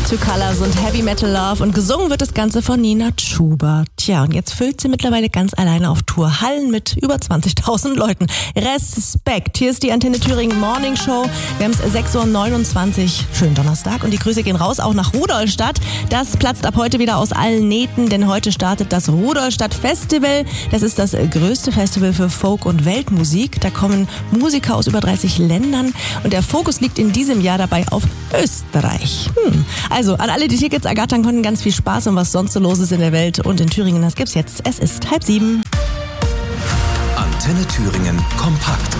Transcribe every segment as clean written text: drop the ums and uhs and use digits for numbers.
Two Colors und Heavy Metal Love und gesungen wird das Ganze von Nina Chuba. Tja, und jetzt füllt sie mittlerweile ganz alleine auf Tour Hallen mit über 20.000 Leuten. Respekt! Hier ist die Antenne Thüringen Morning Show. Wir haben es 6.29 Uhr, schönen Donnerstag und die Grüße gehen raus auch nach Rudolstadt. Das platzt ab heute wieder aus allen Nähten, denn heute startet das Rudolstadt Festival. Das ist das größte Festival für Folk- und Weltmusik. Da kommen Musiker aus über 30 Ländern und der Fokus liegt in diesem Jahr dabei auf Österreich. Also an alle, die Tickets ergattern konnten, ganz viel Spaß und was sonst so los ist in der Welt und in Thüringen, das gibt's jetzt. Es ist 6:30. Antenne Thüringen kompakt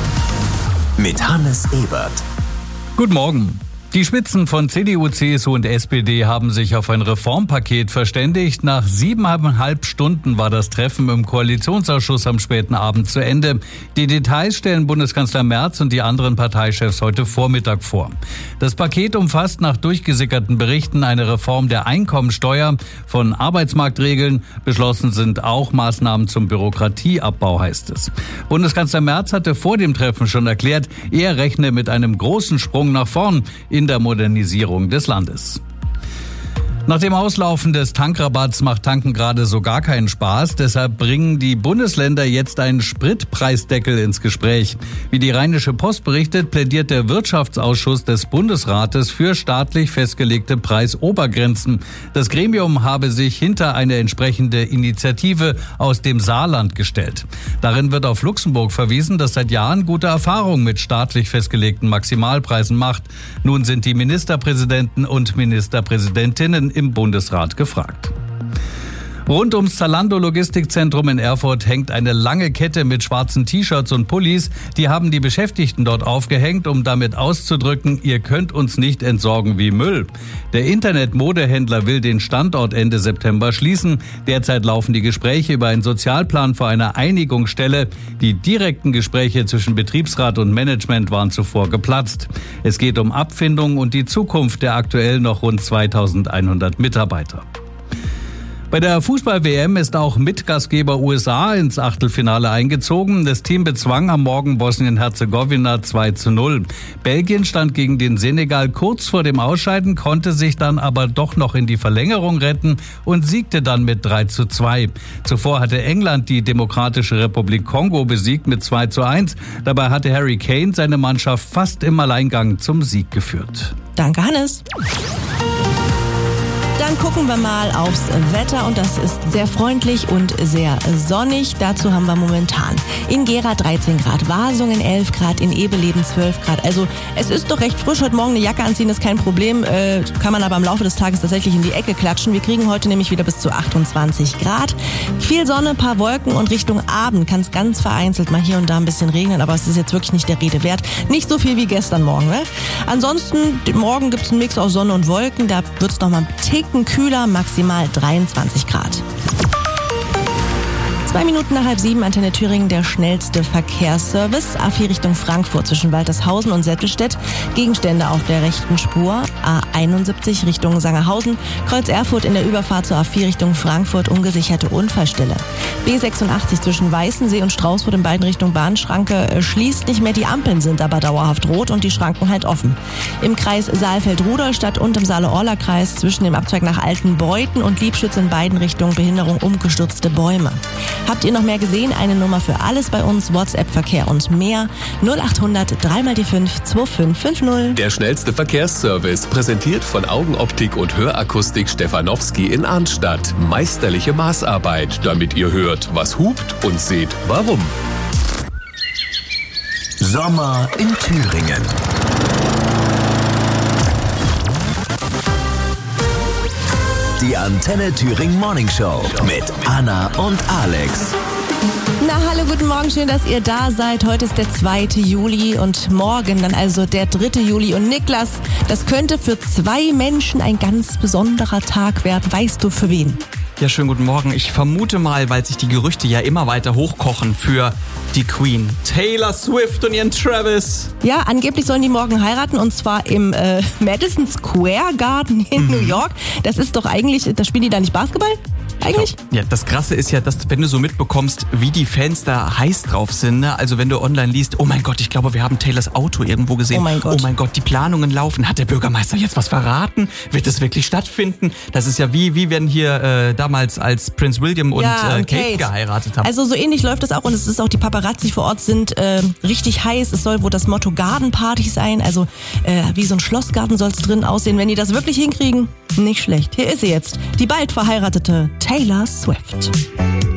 mit Hannes Ebert. Guten Morgen. Die Spitzen von CDU, CSU und SPD haben sich auf ein Reformpaket verständigt. Nach 7,5 Stunden war das Treffen im Koalitionsausschuss am späten Abend zu Ende. Die Details stellen Bundeskanzler Merz und die anderen Parteichefs heute Vormittag vor. Das Paket umfasst nach durchgesickerten Berichten eine Reform der Einkommensteuer, von Arbeitsmarktregeln. Beschlossen sind auch Maßnahmen zum Bürokratieabbau, heißt es. Bundeskanzler Merz hatte vor dem Treffen schon erklärt, er rechne mit einem großen Sprung nach vorn in der Modernisierung des Landes. Nach dem Auslaufen des Tankrabatts macht Tanken gerade so gar keinen Spaß. Deshalb bringen die Bundesländer jetzt einen Spritpreisdeckel ins Gespräch. Wie die Rheinische Post berichtet, plädiert der Wirtschaftsausschuss des Bundesrates für staatlich festgelegte Preisobergrenzen. Das Gremium habe sich hinter eine entsprechende Initiative aus dem Saarland gestellt. Darin wird auf Luxemburg verwiesen, das seit Jahren gute Erfahrungen mit staatlich festgelegten Maximalpreisen macht. Nun sind die Ministerpräsidenten und Ministerpräsidentinnen im Bundesrat gefragt. Rund ums Zalando-Logistikzentrum in Erfurt hängt eine lange Kette mit schwarzen T-Shirts und Pullis. Die haben die Beschäftigten dort aufgehängt, um damit auszudrücken, ihr könnt uns nicht entsorgen wie Müll. Der Internet-Modehändler will den Standort Ende September schließen. Derzeit laufen die Gespräche über einen Sozialplan vor einer Einigungsstelle. Die direkten Gespräche zwischen Betriebsrat und Management waren zuvor geplatzt. Es geht um Abfindungen und die Zukunft der aktuell noch rund 2100 Mitarbeiter. Bei der Fußball-WM ist auch Mitgastgeber USA ins Achtelfinale eingezogen. Das Team bezwang am Morgen Bosnien-Herzegowina 2:0. Belgien stand gegen den Senegal kurz vor dem Ausscheiden, konnte sich dann aber doch noch in die Verlängerung retten und siegte dann mit 3:2. Zuvor hatte England die Demokratische Republik Kongo besiegt mit 2:1. Dabei hatte Harry Kane seine Mannschaft fast im Alleingang zum Sieg geführt. Danke, Hannes. Dann gucken wir mal aufs Wetter und das ist sehr freundlich und sehr sonnig. Dazu haben wir momentan in Gera 13 Grad, Wasungen 11 Grad, in Ebeleben 12 Grad. Also es ist doch recht frisch. Heute Morgen eine Jacke anziehen ist kein Problem. Kann man aber im Laufe des Tages tatsächlich in die Ecke klatschen. Wir kriegen heute nämlich wieder bis zu 28 Grad. Viel Sonne, paar Wolken und Richtung Abend kann es ganz vereinzelt mal hier und da ein bisschen regnen. Aber es ist jetzt wirklich nicht der Rede wert. Nicht so viel wie gestern Morgen. Ne? Ansonsten, morgen gibt es einen Mix aus Sonne und Wolken. Da wird es nochmal ein Ticken kühler, maximal 23 Grad. 2 Minuten nach 6:30, Antenne Thüringen, der schnellste Verkehrsservice. A4 Richtung Frankfurt zwischen Waltershausen und Settelstedt. Gegenstände auf der rechten Spur. A71 Richtung Sangerhausen. Kreuz Erfurt in der Überfahrt zur A4 Richtung Frankfurt. Ungesicherte Unfallstelle. B86 zwischen Weißensee und Straußfurt in beiden Richtungen Bahnschranke schließt nicht mehr. Die Ampeln sind aber dauerhaft rot und die Schranken halt offen. Im Kreis Saalfeld-Rudolstadt und im Saale-Orla-Kreis zwischen dem Abzweig nach Altenbeuthen und Liebschütz in beiden Richtungen Behinderung umgestürzte Bäume. Habt ihr noch mehr gesehen? Eine Nummer für alles bei uns, WhatsApp-Verkehr und mehr. 0800 3x5 2550. Der schnellste Verkehrsservice, präsentiert von Augenoptik und Hörakustik Stefanowski in Arnstadt. Meisterliche Maßarbeit, damit ihr hört, was hupt und seht, warum. Sommer in Thüringen. Die Antenne Thüringen Morning Show mit Anna und Alex. Na, hallo, guten Morgen, schön, dass ihr da seid. Heute ist der 2. Juli und morgen dann also der 3. Juli. Und Niklas, das könnte für 2 Menschen ein ganz besonderer Tag werden. Weißt du, für wen? Ja, schönen guten Morgen. Ich vermute mal, weil sich die Gerüchte ja immer weiter hochkochen, für die Queen. Taylor Swift und ihren Travis. Ja, angeblich sollen die morgen heiraten und zwar im Madison Square Garden in New York. Das ist doch eigentlich, da spielen die da nicht Basketball? eigentlich? Ja, das Krasse ist ja, dass wenn du so mitbekommst, wie die Fans da heiß drauf sind, ne? Also wenn du online liest, oh mein Gott, ich glaube, wir haben Taylors Auto irgendwo gesehen. Oh mein Gott, die Planungen laufen. Hat der Bürgermeister jetzt was verraten? Wird es wirklich stattfinden? Das ist ja wie wenn hier damals als Prince William und Kate geheiratet haben. Also so ähnlich läuft das auch und es ist auch, die Paparazzi vor Ort sind richtig heiß. Es soll wohl das Motto Garden Party sein, also wie so ein Schlossgarten soll es drin aussehen. Wenn die das wirklich hinkriegen, nicht schlecht. Hier ist sie jetzt, die bald verheiratete Taylor Swift.